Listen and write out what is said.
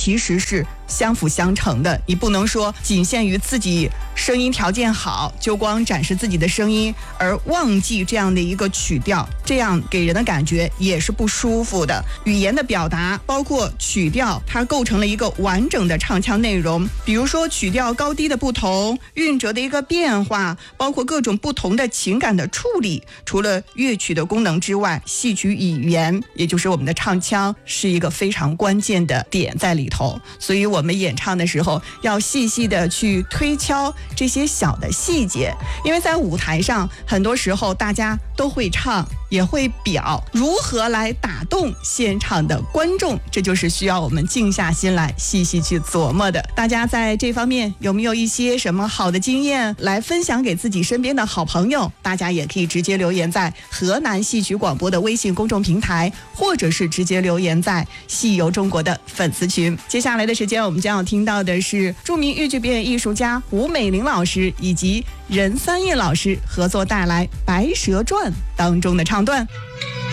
其实是相辅相成的。你不能说仅限于自己声音条件好就光展示自己的声音，而忘记这样的一个曲调，这样给人的感觉也是不舒服的。语言的表达包括曲调，它构成了一个完整的唱腔内容。比如说曲调高低的不同，韵辙的一个变化，包括各种不同的情感的处理。除了乐曲的功能之外，戏曲语言也就是我们的唱腔是一个非常关键的点在里头。所以我们演唱的时候要细细的去推敲这些小的细节，因为在舞台上很多时候大家都会唱也会表，如何来打动现场的观众，这就是需要我们静下心来细细去琢磨的。大家在这方面有没有一些什么好的经验来分享给自己身边的好朋友？大家也可以直接留言在河南戏曲广播的微信公众平台，或者是直接留言在戏游中国的粉丝群。接下来的时间我们将要听到的是著名豫剧表演艺术家吴美玲老师以及任三叶老师合作带来《白蛇传》当中的唱段。